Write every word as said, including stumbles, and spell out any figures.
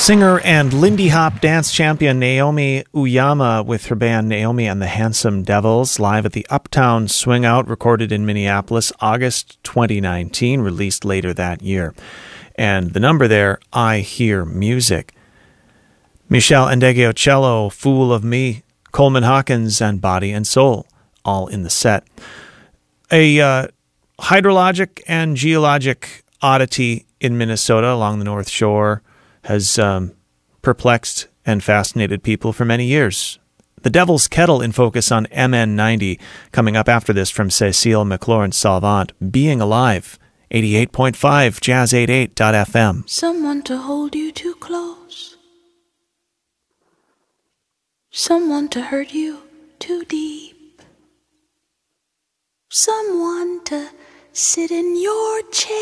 Singer and Lindy Hop dance champion Naomi Uyama with her band Naomi and the Handsome Devils, live at the Uptown Swing Out, recorded in Minneapolis, August twenty nineteen, released later that year. And the number there, I Hear Music. Michelle Ndegeocello, Fool of Me, Coleman Hawkins, and Body and Soul, all in the set. A uh, hydrologic and geologic oddity in Minnesota along the North Shore has um, perplexed and fascinated people for many years. The Devil's Kettle in focus on M N ninety, coming up after this from Cecile McLaurin-Salvant, Being Alive, eighty-eight point five, jazz eighty-eight dot f m. Someone to hold you too close. Someone to hurt you too deep. Someone to sit in your chair